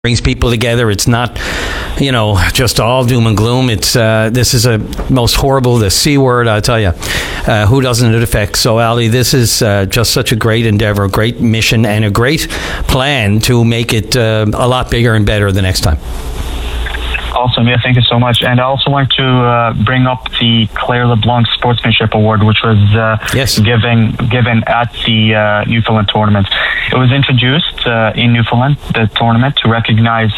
brings people together. It's not, just all doom and gloom. It's this is a most horrible, the C word, I tell you. Who doesn't it affect? So, Ali, this is just such a great endeavor, a great mission, and a great plan to make it a lot bigger and better the next time. Awesome. Yeah, thank you so much. And I also want to bring up the Claire LeBlanc Sportsmanship Award, which was given at the Newfoundland tournament. It was introduced in Newfoundland, the tournament, to recognize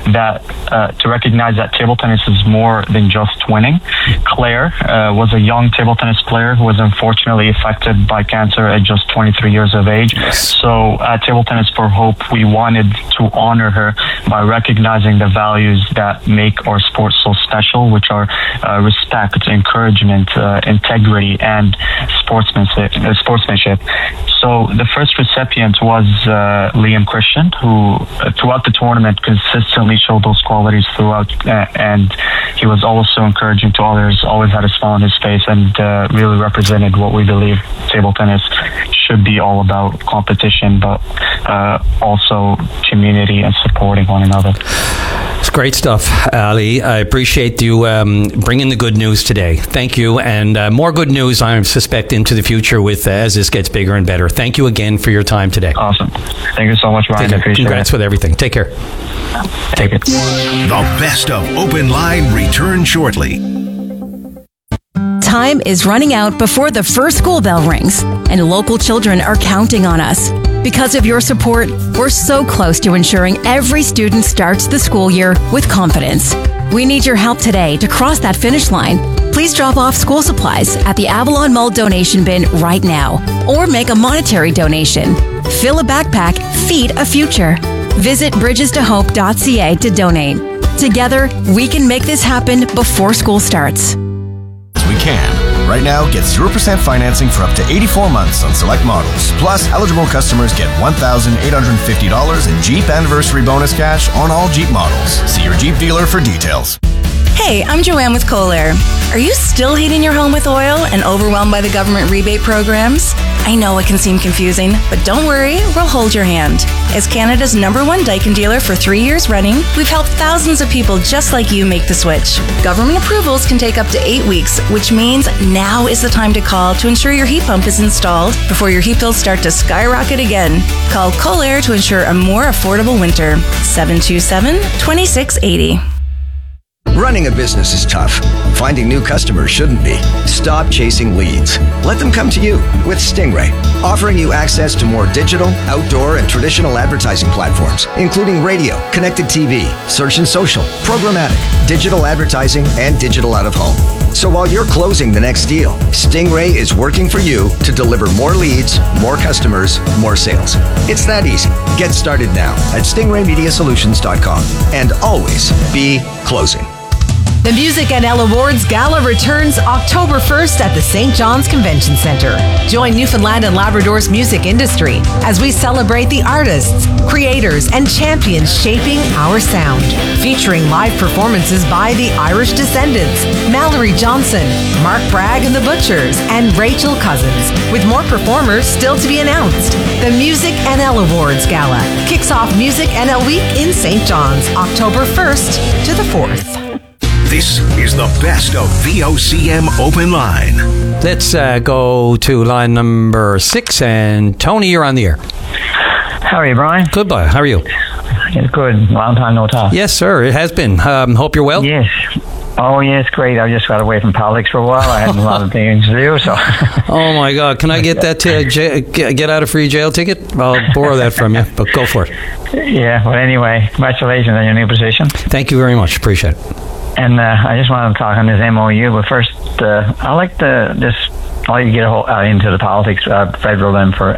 that table tennis is more than just winning. Claire was a young table tennis player who was unfortunately affected by cancer at just 23 years of age. So at Table Tennis for Hope, we wanted to honor her by recognizing the values that make our sport so special, which are respect, encouragement, integrity, and sportsmanship. So the first recipient was Liam Christian, who throughout the tournament consistently showed those qualities throughout, and he was always so encouraging to others, always had a smile on his face, and really represented what we believe table tennis should be all about: competition, but also community and supporting one another. It's great stuff, Ali. I appreciate you bringing the good news today. Thank you. And more good news, I suspect, into the future with as this gets bigger and better. Thank you again for your time today. Awesome. Thank you so much, Ryan. I appreciate Congrats with everything. Take care. Take it. The best of Open Line returns shortly. Time is running out before the first school bell rings, and local children are counting on us. Because of your support, we're so close to ensuring every student starts the school year with confidence. We need your help today to cross that finish line. Please drop off school supplies at the Avalon Mall donation bin right now, or make a monetary donation. Fill a backpack, feed a future. Visit bridgestohope.ca to donate. Together, we can make this happen before school starts. We can. Right now, get 0% financing for up to 84 months on select models. Plus, eligible customers get $1,850 in Jeep Anniversary Bonus cash on all Jeep models. See your Jeep dealer for details. Hey, I'm Joanne with Kohler. Are you still heating your home with oil and overwhelmed by the government rebate programs? I know it can seem confusing, but don't worry, we'll hold your hand. As Canada's #1 Daikin dealer for 3 years running, we've helped thousands of people just like you make the switch. Government approvals can take up to 8 weeks, which means now is the time to call to ensure your heat pump is installed before your heat bills start to skyrocket again. Call Kohler to ensure a more affordable winter. 727-2680. Running a business is tough. Finding new customers shouldn't be. Stop chasing leads. Let them come to you with Stingray, offering you access to more digital, outdoor, and traditional advertising platforms, including radio, connected TV, search and social, programmatic, digital advertising, and digital out of home. So while you're closing the next deal, Stingray is working for you to deliver more leads, more customers, more sales. It's that easy. Get started now at stingraymediasolutions.com and always be closing. The Music NL Awards Gala returns October 1st at the St. John's Convention Centre. Join Newfoundland and Labrador's music industry as we celebrate the artists, creators, and champions shaping our sound. Featuring live performances by the Irish Descendants, Mallory Johnson, Mark Bragg and the Butchers, and Rachel Cousins, with more performers still to be announced. The Music NL Awards Gala kicks off Music NL Week in St. John's, October 1st to the 4th. This is the best of VOCM Open Line. Let's go to line number 6, and Tony, you're on the air. How are you, Brian? Good, boy. How are you? It's good. Long time no talk. Yes, sir. It has been. Hope you're well. Yes. Oh, yes, great. I just got away from politics for a while. I had a lot of things to do, so... Oh, my God. Can I get that get out of free jail ticket? I'll borrow that from you, but go for it. Yeah, well, anyway, congratulations on your new position. Thank you very much. Appreciate it. And I just wanted to talk on this MOU, but first, I like this... I'll get into the politics, federal and for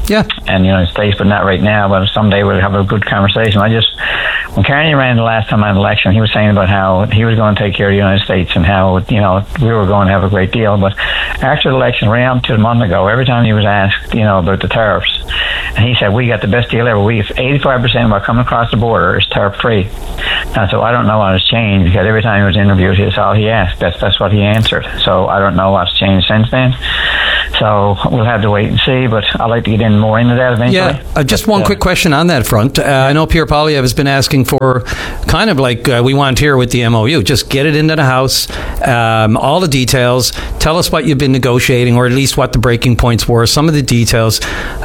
and United States, but not right now. But someday we'll have a good conversation. When Carney ran the last time on the election, he was saying about how he was going to take care of the United States and how we were going to have a great deal. But after the election, around 2 months ago, every time he was asked, about the tariffs, and he said, "We got the best deal ever. 85% of what coming across the border is tariff free." And so I don't know what has changed, because every time he was interviewed, that's all he asked. That's what he answered. So I don't know what's changed since then. So we'll have to wait and see, but I'd like to get in more into that eventually. Yeah, just one quick question on that front. I know Pierre Poilievre has been asking for kind of like we want here with the MOU. Just get it into the House, all the details. Tell us what you've been negotiating, or at least what the breaking points were, some of the details.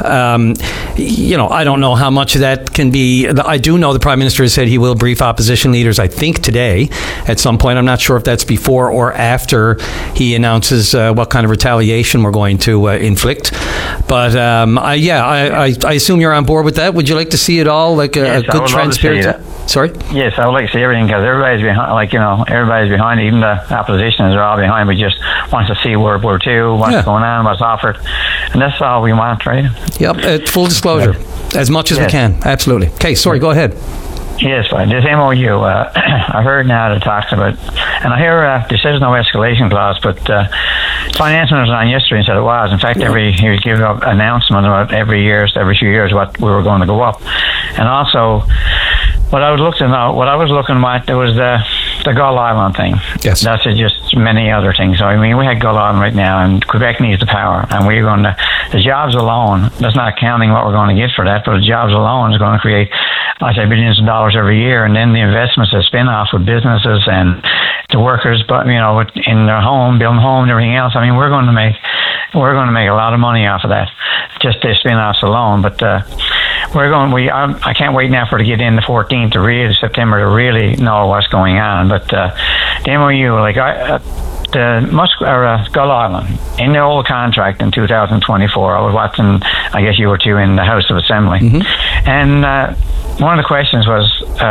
I don't know how much of that can be. I do know the Prime Minister has said he will brief opposition leaders, I think today at some point. I'm not sure if that's before or after he announces what kind of retaliation we're going to inflict. But I assume you're on board with that. Would you like to see it all like a good transparency? Sorry? Yes, I would like to see everything, because everybody's behind. Everybody's behind. Even the oppositions are all behind. We just want to see where we're to, what's going on, what's offered, and that's all we want, right? Yep. Full disclosure, as much as we can. Absolutely. Okay. Sorry. Go ahead. Yes, fine. This MOU, I heard now that it talks about, and I hear there says no escalation clause, but Finance Minister was on yesterday and said it was. In fact, he was giving an announcement about every few years what we were going to go up, and also what I was looking at, there was the Gull Island thing. Yes, that's just many other things. So I mean, we had Gull Island right now, and Quebec needs the power, and we're going to the jobs alone. That's not counting what we're going to get for that, but the jobs alone is going to create, I say, billions of dollars every year, and then the investments that spin off with businesses and the workers, but in their home, building home and everything else. I mean, we're going to make a lot of money off of that, just the spin-offs alone. But I can't wait now for it to get in the 14th to September to really know what's going on. But the MOU, Gull Island, in the old contract in 2024, I was watching, I guess you were too, in the House of Assembly, and one of the questions was,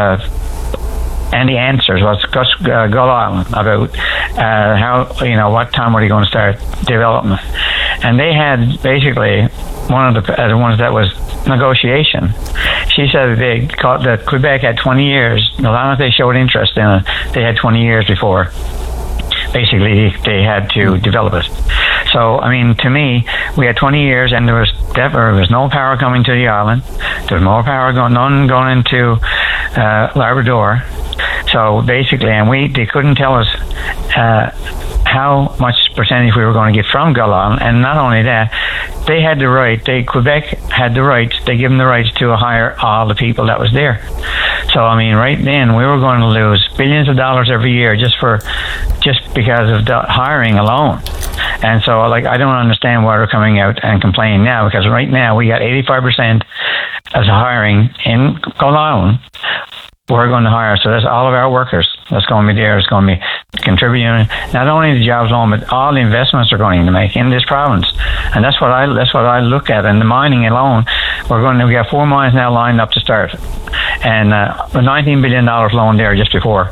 and the answers was Gull Island, about how, what time were they going to start development. And they had basically one of the ones that was negotiation. She said that Quebec had 20 years, as long as they showed interest in it, they had 20 years before basically they had to develop it. So, I mean, to me, we had 20 years, and there was no power coming to the island. There was more power going into Labrador. So basically, and they couldn't tell us how much percentage we were going to get from Gull Island. And not only that, they had the right. Quebec had the right. They gave them the right to hire all the people that was there. So I mean, right then we were going to lose billions of dollars every year just because of the hiring alone. And so, I don't understand why they're coming out and complaining now, because right now we got 85% as hiring in Gull Island. We're going to hire, so that's all of our workers that's going to be there. It's going to be contributing not only the jobs alone, but all the investments they're going to make in this province. And that's what I look at. And the mining alone, we got 4 mines now lined up to start, and $19 billion loan there just before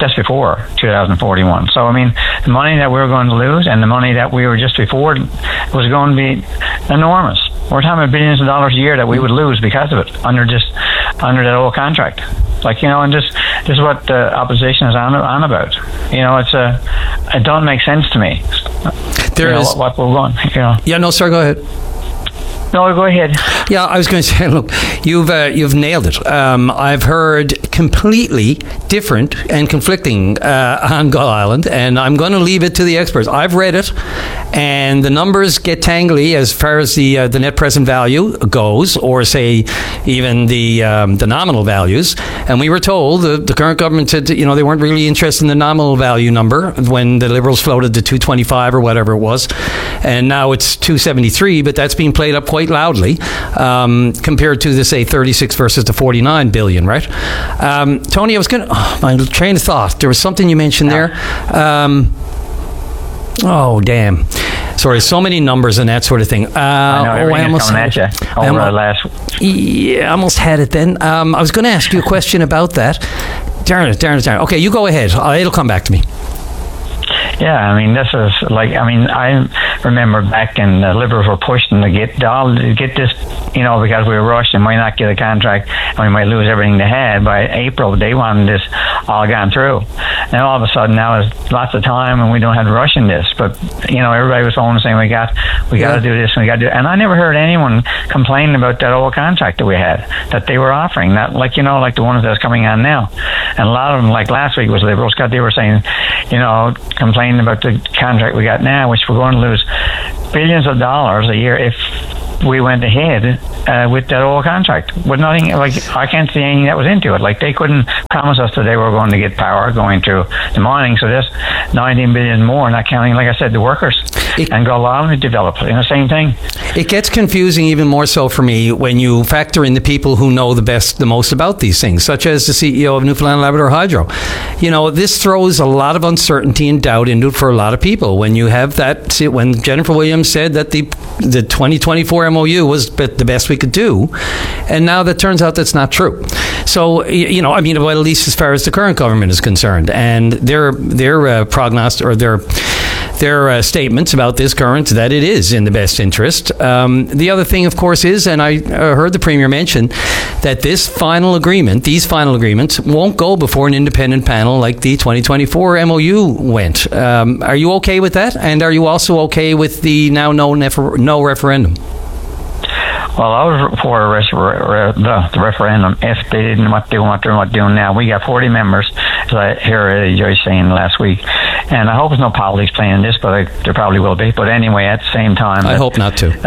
2041. So I mean, the money that we were going to lose and the money that we were just before was going to be enormous. We're talking about billions of dollars a year that we would lose because of it under that old contract. And this is what the opposition is on about. It don't make sense to me. What we're going. Yeah, no, sir, go ahead. No, go ahead. Yeah, I was going to say, look, you've nailed it. I've heard completely different and conflicting on Gull Island, and I'm going to leave it to the experts. I've read it, and the numbers get tangly as far as the net present value goes, or say even the nominal values. And we were told the current government said they weren't really interested in the nominal value number when the Liberals floated to 225 or whatever it was, and now it's 273. But that's being played up quite loudly compared to the, say, 36 versus the 49 billion, right? Tony, I was going to... my train of thought. There was something you mentioned there. Oh, damn. Sorry, so many numbers and that sort of thing. I almost had it. I almost had it then. I was going to ask you a question about that. Darn it. Okay, you go ahead. It'll come back to me. Yeah, I mean, this is I remember back in the Liberals were pushing to get this, because we were rushed and might not get a contract and we might lose everything they had. By April, they wanted this all gone through. And all of a sudden now there's lots of time and we don't have to rush in this. But, everybody was on saying we got to do this and we got to do it. And I never heard anyone complaining about that old contract that we had, that they were offering. Not like the ones that's coming on now. And a lot of them, like last week was Liberals, they were saying, complaining about the contract we got now, which we're going to lose billions of dollars a year if we went ahead with that old contract. With nothing, like, I can't see anything that was into it. Like, they couldn't promise us that they were going to get power going through the mining, so there's 19 billion more, not counting, like I said, the workers. And go along and develop, the same thing. It gets confusing even more so for me when you factor in the people who know the most about these things, such as the CEO of Newfoundland and Labrador Hydro. This throws a lot of uncertainty and doubt into it for a lot of people. When you have that, when Jennifer Williams said that the 2024 MOU was the best we could do, and now that turns out that's not true. So, well, at least as far as the current government is concerned, and their prognostic or their statements about this current, that it is in the best interest. The other thing, of course, is, and I heard the Premier mention, that these final agreements won't go before an independent panel like the 2024 MOU went. Are you okay with that? And are you also okay with the now no referendum? Well, I was for the referendum if they didn't want to do what they're doing now. We got 40 members, as I heard Joyce saying last week. And I hope there's no politics playing in this, but there probably will be. But anyway, at the same time... I hope not to.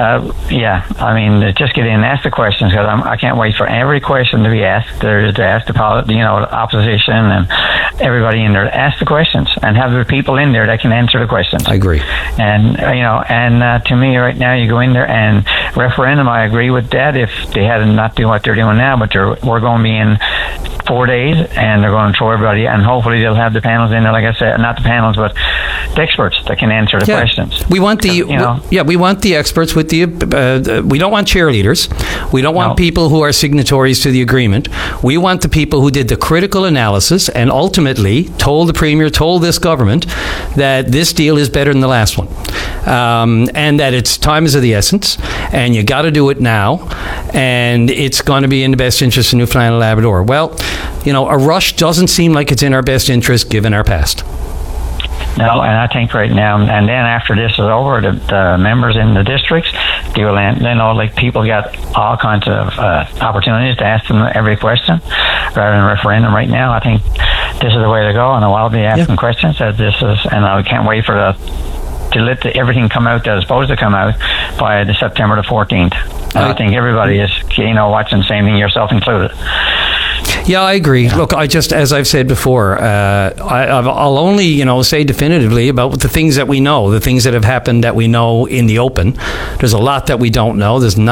Just get in and ask the questions, because I can't wait for every question to be asked. To ask the opposition and everybody in there to ask the questions and have the people in there that can answer the questions. I agree. And, to me right now, you go in there and referendum, I agree with that if they had not do what they're doing now, but we're going to be in 4 days, and they're going to throw everybody, and hopefully they'll have the panels in there, like I said, not the panels, but the experts that can answer the questions. We want we want the experts with the. We don't want cheerleaders. We don't want people who are signatories to the agreement. We want the people who did the critical analysis and ultimately told the Premier, told this government that this deal is better than the last one, and that its time is of the essence, and you got to do it now, and it's going to be in the best interest of Newfoundland and Labrador. Well, a rush doesn't seem like it's in our best interest given our past. No, and I think right now, and then after this is over, the members in the districts, people got all kinds of opportunities to ask them every question rather than referendum. Right now, I think this is the way to go, and I'll be asking questions as this is, and I can't wait for to let everything come out that is supposed to come out by the September the 14th. And I think everybody is, watching the same thing, yourself included. Yeah, I agree. Look, as I've said before, I'll only, say definitively about the things that we know, the things that have happened that we know in the open. There's a lot that we don't know. There's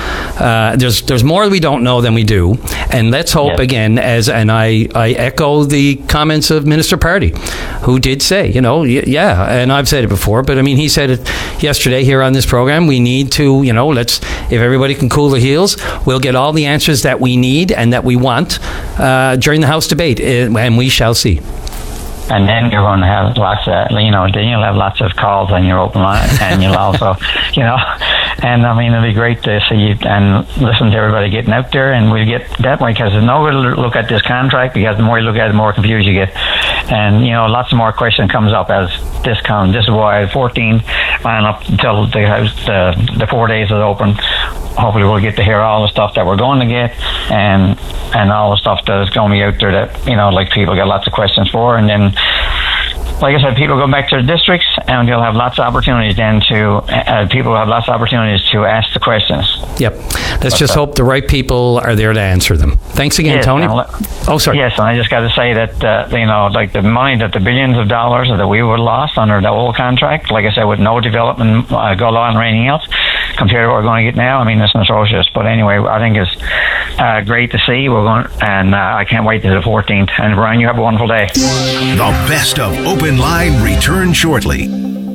more we don't know than we do. And let's hope again, and I echo the comments of Minister Party, who did say, and I've said it before, but he said it yesterday here on this program. We need to, if everybody can cool their heels, we'll get all the answers that we need and that we want during the House debate, and we shall see. And then you're going to have lots of, then you'll have lots of calls on your open line, and you'll also, and it'll be great to see you and listen to everybody getting out there, and we'll get that way, because there's no way to look at this contract, because the more you look at it, the more confused you get. And, lots of more questions comes up as this comes. This is why 14, and up until the 4 days is open, hopefully we'll get to hear all the stuff that we're going to get, and all the stuff that is going to be out there that, people got lots of questions for. And then, like I said, people go back to the districts, and you'll have lots of opportunities then people will have lots of opportunities to ask the questions. Yep. Let's just hope the right people are there to answer them. Thanks again, Tony. Sorry. Yes, and I just got to say that, the money, that the billions of dollars that we would have lost under the old contract, like I said, with no development, go law or anything else, compared to what we're going to get now, it's atrocious. But anyway, I think it's great to see. We're going, and I can't wait to the 14th. And Brian, you have a wonderful day. The best of Open Line returns shortly.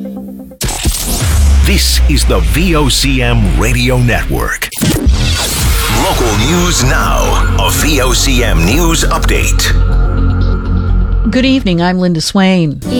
This is the VOCM Radio Network. Local news now. A VOCM news update. Good evening. I'm Linda Swain.